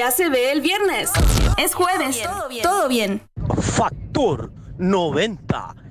Ya se ve el viernes. Es jueves. Todo bien. Factor 90.